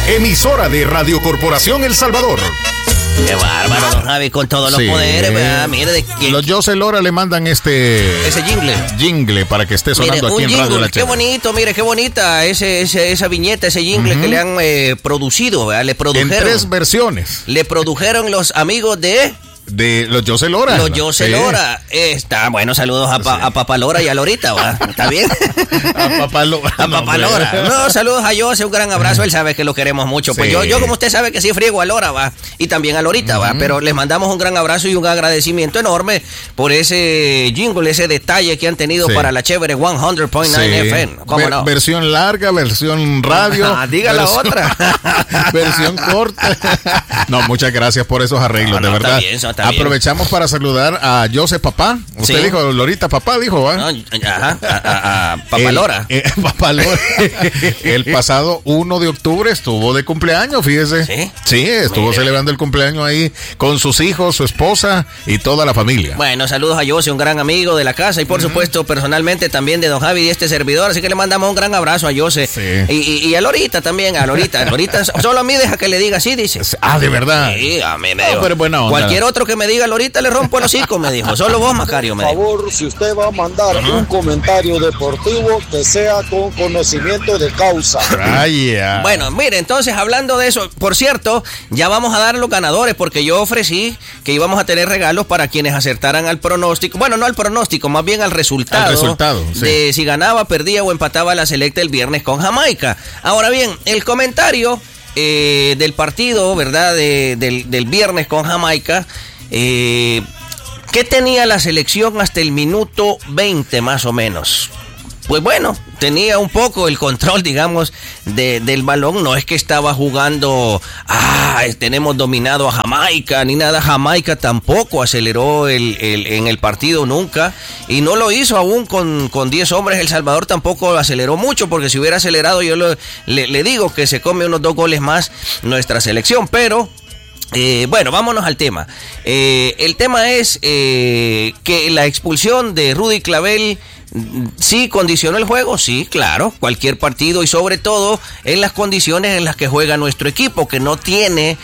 emisora de Radio Corporación El Salvador. Qué bárbaro, don Javi, con todos los poderes, ¿verdad? Mire de que los José Lora le mandan ese jingle para que esté sonando aquí en Radio La Chévere. Qué bonito, mire, qué bonita esa viñeta, ese jingle que le han producido, ¿verdad? Le produjeron. En 3 versiones. Le produjeron los amigos de los José Lora. Los José Lora. Está bueno, saludos a Papá Lora y a Lorita, ¿va? ¿Está bien? A Papá Lora. A Papá Lora. No, saludos a José, un gran abrazo. Él sabe que lo queremos mucho. Pues yo como usted sabe que sí friego a Lora, ¿va? Y también a Lorita, ¿va? Pero les mandamos un gran abrazo y un agradecimiento enorme por ese jingle, ese detalle que han tenido para la Chévere 100.9 FM. ¿Cómo no? Versión larga, versión radio. Diga la otra. Versión corta. No, muchas gracias por esos arreglos, de verdad. Aprovechamos para saludar a José Papá. Usted dijo Lorita Papá, dijo, ¿va? No, a Papá Lora. Papá Lora. El pasado 1 de octubre estuvo de cumpleaños, fíjese. Sí, estuvo celebrando el cumpleaños ahí con sus hijos, su esposa y toda la familia. Bueno, saludos a José, un gran amigo de la casa y por supuesto personalmente también de don Javi y este servidor, así que le mandamos un gran abrazo a José. Y a Lorita también, a Lorita. Lorita solo a mí deja que le diga así, dice. ¿De verdad? Sí, a mí me dijo. Pero buena onda. Cualquier otro que me diga Lorita le rompo el hocico, me dijo. Solo vos, Macario, me dijo. Por favor, si usted va a mandar un comentario deportivo, que sea con conocimiento de causa. Bueno, mire, entonces hablando de eso, por cierto, ya vamos a dar los ganadores porque yo ofrecí que íbamos a tener regalos para quienes acertaran al pronóstico. Bueno, no al pronóstico, más bien al resultado. De si ganaba, perdía o empataba la selecta el viernes con Jamaica. Ahora bien, el comentario del partido, ¿verdad? Del viernes con Jamaica. ¿Qué tenía la selección hasta el minuto 20 más o menos? Pues bueno, tenía un poco el control, digamos, del balón. No es que estaba jugando, tenemos dominado a Jamaica, ni nada. Jamaica tampoco aceleró en el partido nunca. Y no lo hizo aún con 10 hombres. El Salvador tampoco aceleró mucho, porque si hubiera acelerado, yo le digo que se come unos 2 goles más nuestra selección. Pero bueno, vámonos al tema. El tema es que la expulsión de Rudy Clavel sí condicionó el juego, sí, claro, cualquier partido y sobre todo en las condiciones en las que juega nuestro equipo, que no tiene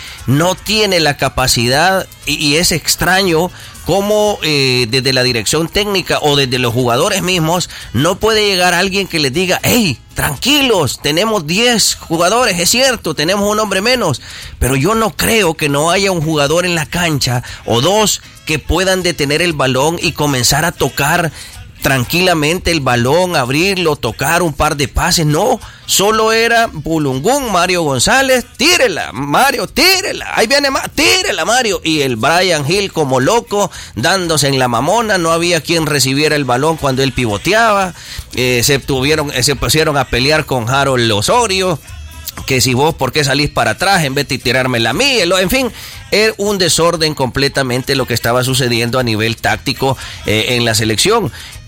la capacidad y es extraño cómo desde la dirección técnica o desde los jugadores mismos no puede llegar alguien que les diga, hey, tranquilos, tenemos 10 jugadores, es cierto, tenemos un hombre menos, pero yo no creo que no haya un jugador en la cancha o 2 que puedan detener el balón y comenzar a tocar tranquilamente el balón, abrirlo, tocar un par de pases. No, solo era Bulungún, Mario González, tírela, Mario, tírela, ahí viene tírela, Mario, y el Brian Hill como loco, dándose en la mamona. No había quien recibiera el balón cuando él pivoteaba. Se pusieron a pelear con Harold Osorio, que si vos, ¿por qué salís para atrás en vez de tirármela a mí? En fin, era un desorden completamente lo que estaba sucediendo a nivel táctico en la selección.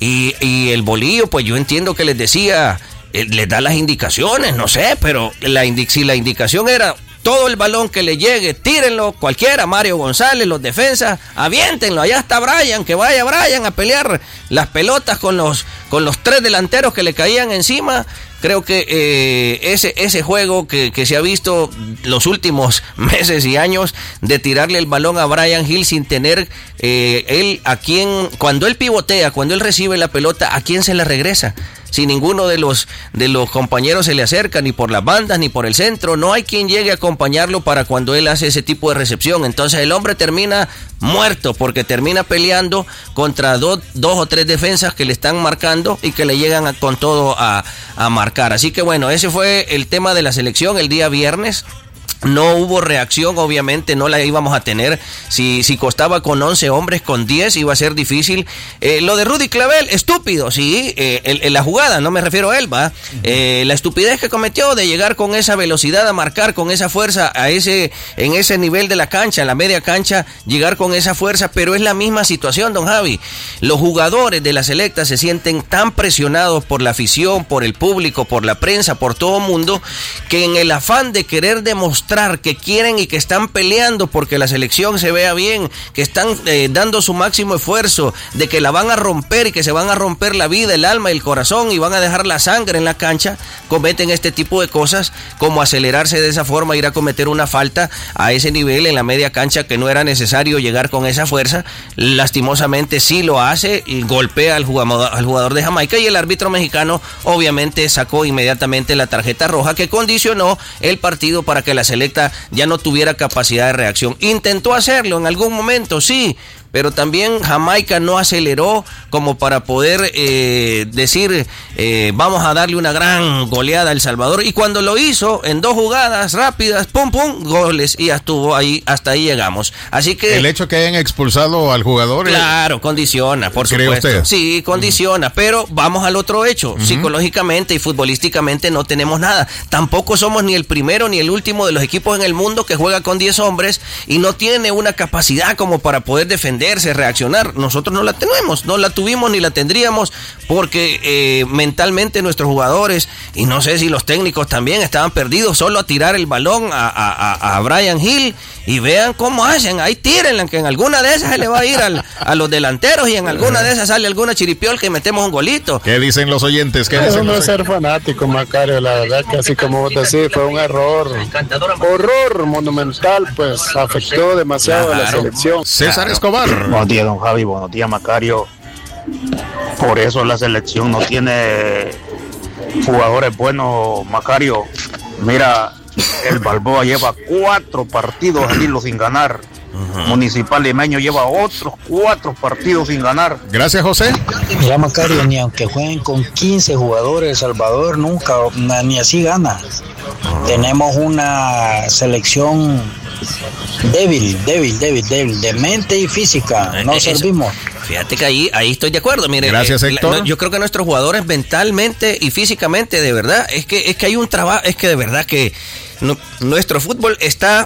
Y el Bolillo, pues yo entiendo que les decía, les da las indicaciones, no sé, pero si la indicación era todo el balón que le llegue, tírenlo, cualquiera, Mario González, los defensas, aviéntenlo, allá está Brian, que vaya Brian a pelear las pelotas con los 3 delanteros que le caían encima. Creo que ese juego que se ha visto los últimos meses y años de tirarle el balón a Brian Hill sin tener él a quien, cuando él pivotea, cuando él recibe la pelota, ¿a quién se la regresa? Si ninguno de los compañeros se le acerca, ni por las bandas, ni por el centro, no hay quien llegue a acompañarlo para cuando él hace ese tipo de recepción. Entonces el hombre termina muerto, porque termina peleando contra 2 o 3 defensas que le están marcando y que le llegan con todo a marcar. Así que bueno, ese fue el tema de la selección el día viernes. No hubo reacción, obviamente no la íbamos a tener. Si costaba con 11 hombres, con 10 iba a ser difícil. Lo de Rudy Clavel, estúpido, sí, la jugada, no me refiero a él, va. La estupidez que cometió de llegar con esa velocidad a marcar, con esa fuerza en ese nivel de la cancha, en la media cancha, llegar con esa fuerza, pero es la misma situación, don Javi. Los jugadores de la selecta se sienten tan presionados por la afición, por el público, por la prensa, por todo el mundo, que en el afán de querer demostrar demostrar que quieren y que están peleando porque la selección se vea bien, que están dando su máximo esfuerzo, de que la van a romper y que se van a romper la vida, el alma y el corazón y van a dejar la sangre en la cancha, cometen este tipo de cosas como acelerarse de esa forma, ir a cometer una falta a ese nivel en la media cancha que no era necesario llegar con esa fuerza. Lastimosamente sí lo hace y golpea al jugador de Jamaica, y el árbitro mexicano obviamente sacó inmediatamente la tarjeta roja que condicionó el partido para que la selecta ya no tuviera capacidad de reacción. Intentó hacerlo en algún momento, sí, pero también Jamaica no aceleró como para poder decir vamos a darle una gran goleada a El Salvador, y cuando lo hizo en 2 jugadas rápidas, pum pum, goles, y ya estuvo ahí, hasta ahí llegamos. Así que el hecho que hayan expulsado al jugador, claro, condiciona, por ¿cree supuesto. usted? Sí, condiciona, pero vamos al otro hecho. Psicológicamente y futbolísticamente no tenemos nada. Tampoco somos ni el primero ni el último de los equipos en el mundo que juega con 10 hombres y no tiene una capacidad como para poder defenderse, reaccionar. Nosotros no la tenemos, no la tuvimos ni la tendríamos, porque mentalmente nuestros jugadores, y no sé si los técnicos también, estaban perdidos solo a tirar el balón a Brian Hill, y vean cómo hacen, ahí tírenla, que en alguna de esas se le va a ir a los delanteros, y en alguna de esas sale alguna chiripiol que metemos un golito. ¿Qué dicen los oyentes? Eso no es ser fanático, Macario, la verdad que así como vos decís, fue un horror monumental, pues afectó demasiado a la selección. César Escobar. Buenos días, don Javi, buenos días, Macario. Por eso la selección no tiene jugadores buenos, Macario. Mira, el Balboa lleva 4 partidos al hilo sin ganar. Municipal Limeño lleva otros 4 partidos sin ganar. Gracias, José. Mira, Macario, ni aunque jueguen con 15 jugadores, El Salvador nunca, ni así gana. Tenemos una selección débil, de mente y física. No servimos. Fíjate que ahí estoy de acuerdo. Mire, gracias, Héctor. Yo creo que nuestros jugadores mentalmente y físicamente, de verdad, es que hay un trabajo, es que de verdad que nuestro fútbol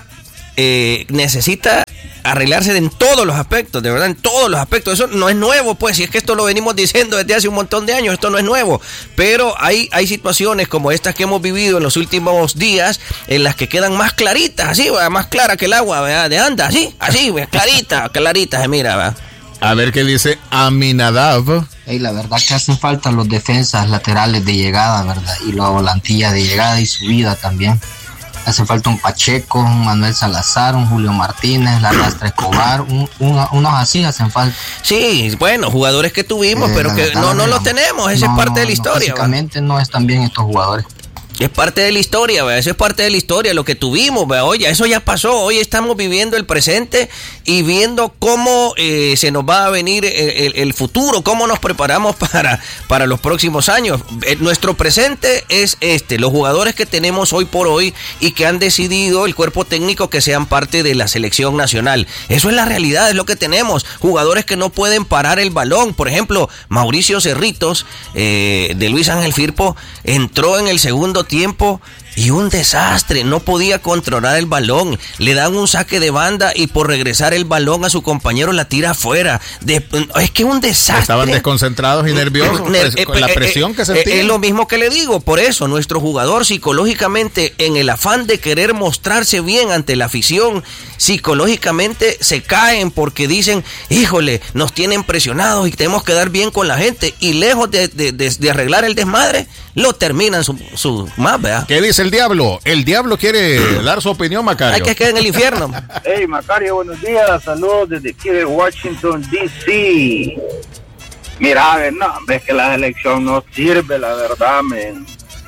necesita arreglarse en todos los aspectos, de verdad, en todos los aspectos. Eso no es nuevo, pues, si es que esto lo venimos diciendo desde hace un montón de años, esto no es nuevo, pero hay situaciones como estas que hemos vivido en los últimos días, en las que quedan más claritas, así, más clara que el agua, ¿verdad? De anda, así, clarita se mira, ¿verdad? A ver qué dice Aminadab. La verdad que hacen falta los defensas laterales de llegada, ¿verdad? Y la volantilla de llegada y subida también. Hace falta un Pacheco, un Manuel Salazar, un Julio Martínez, la Rastra Escobar, unos así hacen falta. Sí, bueno, jugadores que tuvimos, pero que no los tenemos, esa es parte de la historia. Básicamente no están bien estos jugadores. Es parte de la historia, ¿verdad? Eso es parte de la historia, lo que tuvimos, ¿verdad? Oye, eso ya pasó, hoy estamos viviendo el presente y viendo cómo se nos va a venir el futuro, cómo nos preparamos para los próximos años. Nuestro presente es los jugadores que tenemos hoy por hoy y que han decidido el cuerpo técnico que sean parte de la selección nacional. Eso es la realidad, es lo que tenemos. Jugadores que no pueden parar el balón. Por ejemplo, Mauricio Cerritos, de Luis Ángel Firpo, entró en el segundo tiempo y un desastre, no podía controlar el balón, le dan un saque de banda y por regresar el balón a su compañero la tira afuera. Es que un desastre. Estaban desconcentrados y nerviosos con la presión que sentían. Es lo mismo que le digo, por eso nuestro jugador psicológicamente, en el afán de querer mostrarse bien ante la afición, psicológicamente se caen porque dicen, híjole, nos tienen presionados y tenemos que dar bien con la gente, y lejos de arreglar el desmadre, lo terminan su más, ¿verdad? ¿Qué dice el diablo? El diablo quiere dar su opinión, Macario. Hay que quedar en el infierno. Hey, Macario, buenos días. Saludos desde aquí de Washington, D.C. Mira, es que la selección no sirve, la verdad, men.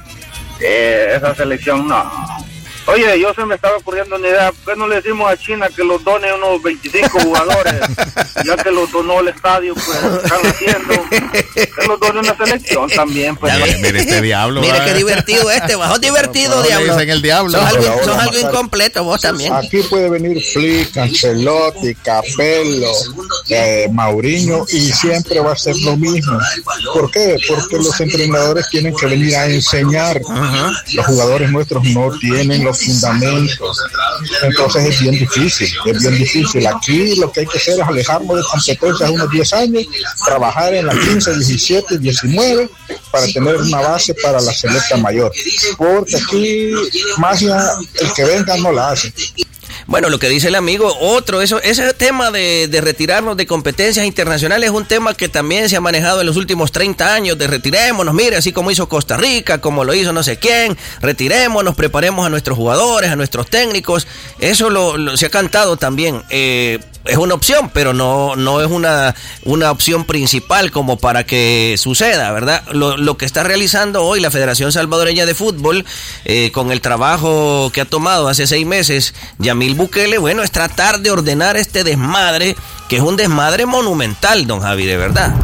Esa selección no. Oye, yo se me estaba ocurriendo una idea. ¿Por qué no le decimos a China que los done unos 25 jugadores? Ya que los donó el estadio, pues están haciendo. Que los done una selección también, pues. Mire este diablo. Mire qué divertido vos divertido, no, diablo. Dicen el diablo. Sos algo incompleto, vos también. Aquí puede venir Flick, Ancelotti, Capello, Mourinho, y siempre va a ser lo mismo. ¿Por qué? Porque los entrenadores tienen que venir a enseñar. Los jugadores nuestros no tienen los los fundamentos. Entonces es bien difícil. Aquí lo que hay que hacer es alejarnos de competencias unos 10 años, trabajar en la 15, 17, 19 para tener una base para la selecta mayor. Porque aquí magia, el que venga no la hace. Bueno, lo que dice el amigo, ese tema de retirarnos de competencias internacionales es un tema que también se ha manejado en los últimos 30 años, de retirémonos, mire, así como hizo Costa Rica, como lo hizo no sé quién, retirémonos, preparemos a nuestros jugadores, a nuestros técnicos, eso se ha cantado también. Es una opción, pero no es una opción principal como para que suceda, ¿verdad? Lo que está realizando hoy la Federación Salvadoreña de Fútbol, con el trabajo que ha tomado hace 6 meses Yamil Bukele, bueno, es tratar de ordenar este desmadre, que es un desmadre monumental, don Javi, de verdad.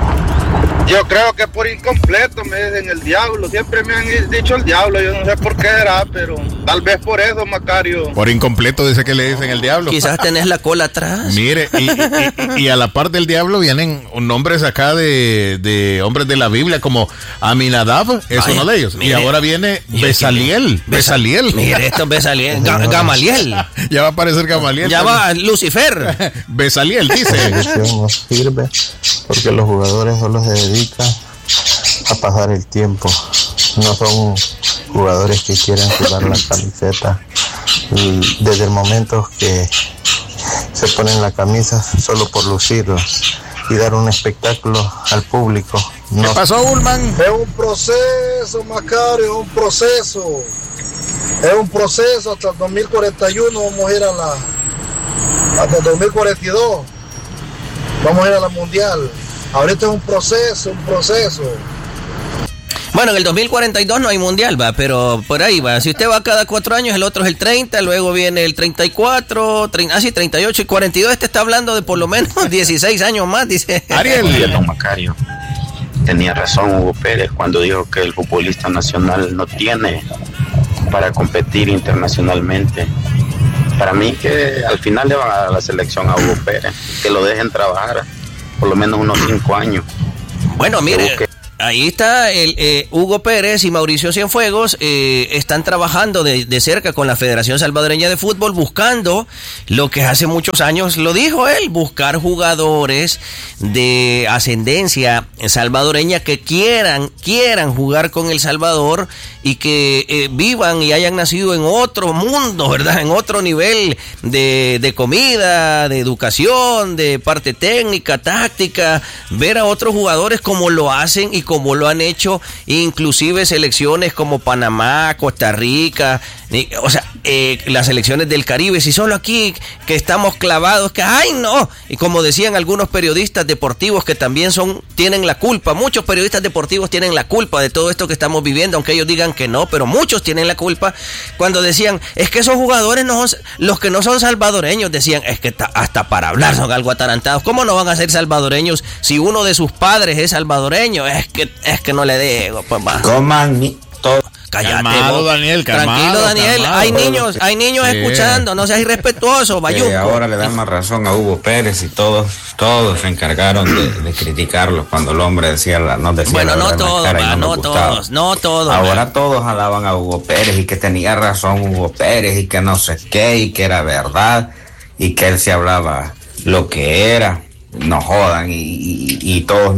Yo creo que por incompleto me dicen el diablo, siempre me han dicho el diablo, yo no sé por qué era, pero tal vez por eso, Macario. Por incompleto dice que le dicen el diablo. Quizás tenés la cola atrás. Mire, y a la par del diablo vienen nombres acá de hombres de la Biblia como Aminadab, es uno de ellos. Mire, y ahora viene Besaliel. Mire, esto es Besaliel. Gamaliel. Ya va a aparecer Gamaliel. Ya va Lucifer. Besaliel dice. La selección no sirve porque los jugadores solo se dedican a pasar el tiempo, no son jugadores que quieran jugar la camiseta, y desde el momento que se ponen la camisa solo por lucirlo y dar un espectáculo al público. ¿Qué pasó, Ullman? Es un proceso, Macario, es un proceso hasta el 2041, vamos a ir hasta el 2042 vamos a ir a la mundial. Ahorita es un proceso. Bueno, en el 2042 no hay mundial, va, pero por ahí va. Si usted va cada 4 años, el otro es el 30, luego viene el 34, 38 y 42. Este está hablando de por lo menos 16 años más, dice. Ariel. Don Macario, tenía razón Hugo Pérez cuando dijo que el futbolista nacional no tiene para competir internacionalmente. Para mí que al final le van a dar la selección a Hugo Pérez, que lo dejen trabajar por lo menos unos 5 años. Bueno, mire, ahí está Hugo Pérez y Mauricio Cienfuegos, están trabajando de cerca con la Federación Salvadoreña de Fútbol, buscando lo que hace muchos años lo dijo él, buscar jugadores de ascendencia salvadoreña que quieran jugar con El Salvador y que vivan y hayan nacido en otro mundo, ¿verdad? En otro nivel de comida, de educación, de parte técnica, táctica, ver a otros jugadores como lo hacen y como lo han hecho, inclusive selecciones como Panamá, Costa Rica, o sea, las selecciones del Caribe. Si solo aquí que estamos clavados, que ¡ay no! Y como decían algunos periodistas deportivos que también tienen la culpa, muchos periodistas deportivos tienen la culpa de todo esto que estamos viviendo, aunque ellos digan que no, pero muchos tienen la culpa, cuando decían, es que esos jugadores los que no son salvadoreños, decían, es que hasta para hablar son algo atarantados. ¿Cómo no van a ser salvadoreños si uno de sus padres es salvadoreño? Es que no le digo, papá. Coman todo. Cállate, calmado, Daniel, tranquilo, Daniel. Calmado. Hay niños escuchando, no seas irrespetuoso, Bayuco. Ahora le dan más razón a Hugo Pérez y todos se encargaron de criticarlo cuando el hombre decía no decía bueno, la no verdad todos, en la cara y no todos. Ahora todos alaban a Hugo Pérez y que tenía razón Hugo Pérez y que no sé qué y que era verdad y que él se hablaba lo que era. No jodan y todos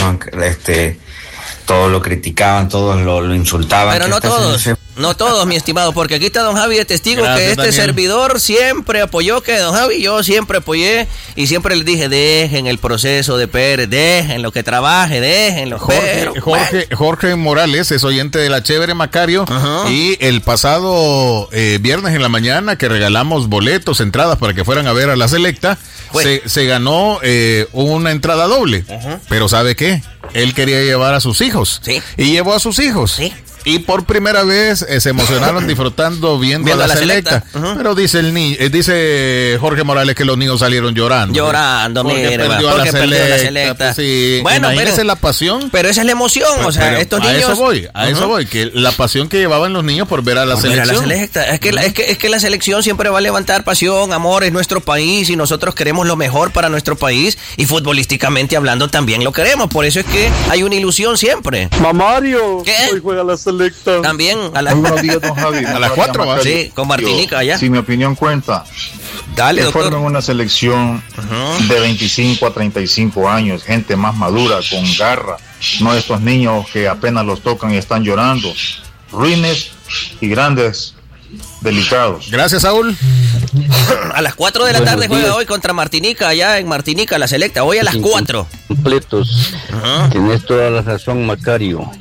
todos lo criticaban, todos lo insultaban. Pero no todos, mi estimado, porque aquí está don Javi de testigo. Gracias, que este Daniel. Servidor siempre apoyó, que don Javi, yo siempre apoyé y siempre les dije, dejen el proceso de Pérez, dejen lo que trabaje, déjenlo. Jorge Morales es oyente de la Chévere, Macario, y el pasado viernes en la mañana que regalamos boletos, entradas para que fueran a ver a la selecta, se ganó una entrada doble, pero ¿sabe qué? Él quería llevar a sus hijos, y llevó a sus hijos. Sí. Y por primera vez se emocionaron disfrutando viendo a la selecta. Pero dice Jorge Morales que los niños salieron llorando. Porque perdió la selecta. Sí. Bueno, imagínese la pasión. Pero esa es la emoción, o sea, estos niños. A eso voy, que la pasión que llevaban los niños por ver a la selección. Es que la selección siempre va a levantar pasión, amor, es nuestro país y nosotros queremos lo mejor para nuestro país y futbolísticamente hablando también lo queremos. Por eso es que hay una ilusión siempre. Mamario, ¿qué? Hoy juega la selección. selecta. También a las... Muy buenos días, don Javi. A las 4 va. Sí, con Martinica allá. Si mi opinión cuenta, Dale, que doctor. formen una selección de 25 a 35 años, gente más madura, con garra, no estos niños que apenas los tocan y están llorando, ruines y grandes delicados. Gracias, Saúl. A las 4 de la tarde juega hoy contra Martinica, allá en Martinica, la selecta. Hoy a las 4. Completos. Tienes toda la razón, Macario.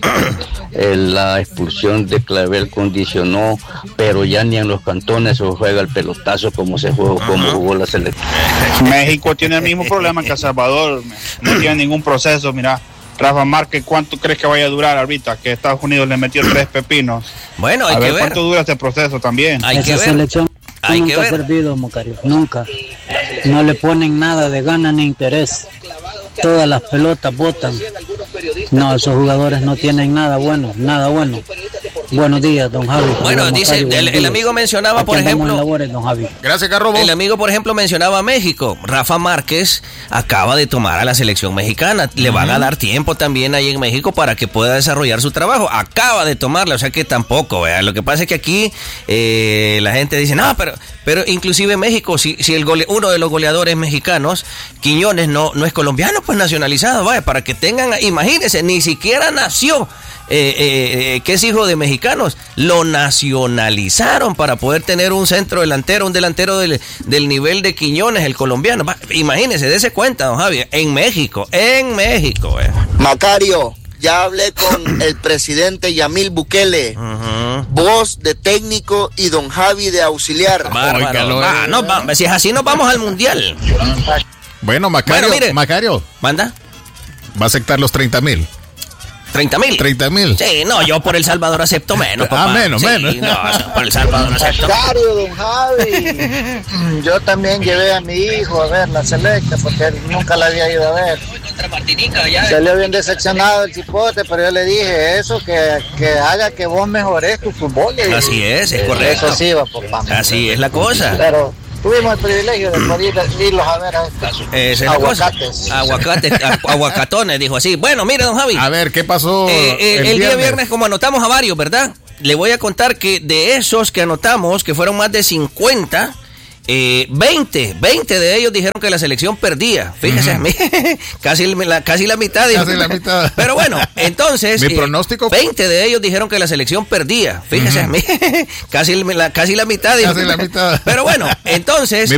La expulsión de Clavel condicionó, pero ya ni en los cantones se juega el pelotazo como se jugó, como jugó la selección. México tiene el mismo problema que El Salvador, no tiene ningún proceso. Mira, Rafa Márquez, ¿cuánto crees que vaya a durar ahorita? Que Estados Unidos le metió 3 pepinos. Bueno, hay a que ver ver. cuánto dura este proceso también. Hay que Esa ver. selección Hay que nunca ha ver. servido, Macario, nunca. No le ponen nada de gana ni interés. Todas las pelotas botan. No, esos jugadores no tienen nada bueno, nada bueno. Buenos días, don Javi. Bueno, Don dice, Macario, buenos el días. amigo mencionaba, Aquí por andamos ejemplo... en labores, don Javi. Gracias, Carrobo. El amigo, por ejemplo, mencionaba a México. Rafa Márquez acaba de tomar a la selección mexicana. Le van a dar tiempo también ahí en México para que pueda desarrollar su trabajo. Acaba de tomarla, o sea que tampoco, ¿verdad? Lo que pasa es que aquí la gente dice, no, pero inclusive México, si uno de los goleadores mexicanos, Quiñones, no es colombiano, pues nacionalizado, vaya, para que tengan, imagínense, ni siquiera nació. Que es hijo de mexicanos, lo nacionalizaron para poder tener un centro delantero, un delantero del nivel de Quiñones, el colombiano. Imagínese, dése cuenta, don Javier, en México. Macario, ya hablé con el presidente Yamil Bukele, vos de técnico y don Javi de auxiliar. Bárbaro. Si es así, nos vamos al mundial. Bueno, Macario, mire. Macario, ¿Manda? va a aceptar los 30,000. ¿30,000? 30,000. Sí, no, yo por El Salvador acepto menos, papá. menos. No, por El Salvador acepto. Macario, don Javi. Yo también llevé a mi hijo a ver la selecta porque él nunca la había ido a ver. Salió bien decepcionado el cipote, pero yo le dije eso, que haga que vos mejores tu fútbol. Así es correcto. Eso sí va, papá. Así es la cosa. Pero tuvimos el privilegio de poder irlos a ver a Esa es aguacates. Aguacatones, dijo así. Bueno, mire, don Javi. A ver, ¿qué pasó el día viernes, como anotamos a varios, ¿verdad? Le voy a contar que de esos que anotamos, que fueron más de 50, 20 de ellos dijeron que la selección perdía. Fíjese, casi la mitad. Casi la mitad. Pero bueno, entonces... Mi pronóstico... 20 de ellos dijeron que la selección perdía. Fíjese, casi la mitad. Casi la mitad. Pero bueno, entonces...